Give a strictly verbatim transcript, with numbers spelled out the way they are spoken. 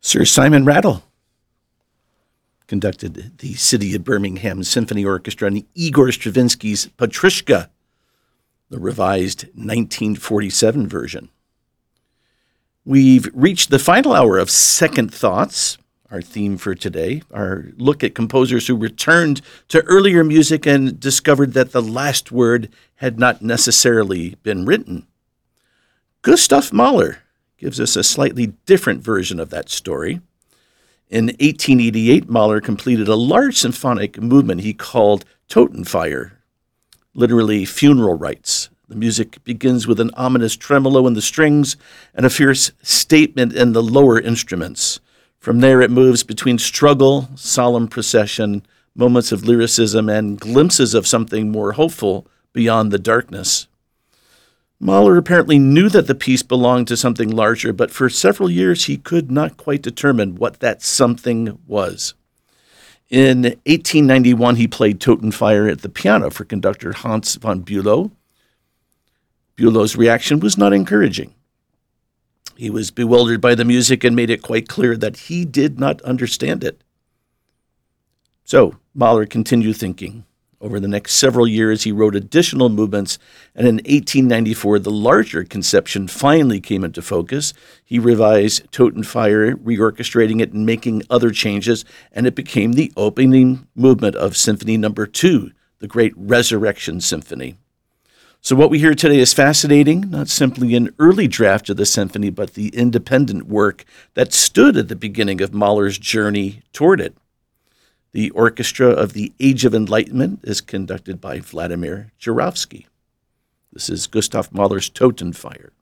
Sir Simon Rattle conducted the City of Birmingham Symphony Orchestra and Igor Stravinsky's Petrushka, the revised nineteen forty-seven version. We've reached the final hour of Second Thoughts, our theme for today, our look at composers who returned to earlier music and discovered that the last word had not necessarily been written. Gustav Mahler gives us a slightly different version of that story. In eighteen eighty-eight, Mahler completed a large symphonic movement he called Totenfeier, literally funeral rites. The music begins with an ominous tremolo in the strings and a fierce statement in the lower instruments. From there, it moves between struggle, solemn procession, moments of lyricism, and glimpses of something more hopeful beyond the darkness. Mahler apparently knew that the piece belonged to something larger, but for several years he could not quite determine what that something was. In eighteen ninety-one, he played Totenfeier at the piano for conductor Hans von Bülow. Bülow's reaction was not encouraging. He was bewildered by the music and made it quite clear that he did not understand it. So Mahler continued thinking. Over the next several years, he wrote additional movements, and in eighteen ninety-four, the larger conception finally came into focus. He revised Totenfeier, reorchestrating it and making other changes, and it became the opening movement of Symphony Number Two, the Great Resurrection Symphony. So what we hear today is fascinating, not simply an early draft of the symphony, but the independent work that stood at the beginning of Mahler's journey toward it. The Orchestra of the Age of Enlightenment is conducted by Vladimir Jurowski. This is Gustav Mahler's Totenfeier.